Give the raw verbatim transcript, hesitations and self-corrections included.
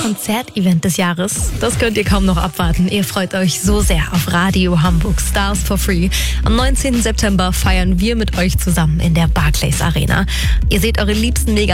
Konzertevent des Jahres. Das könnt ihr kaum noch abwarten. Ihr freut euch so sehr auf Radio Hamburg Stars for Free. Am neunzehnten September feiern wir mit euch zusammen in der Barclays Arena. Ihr seht eure liebsten Mega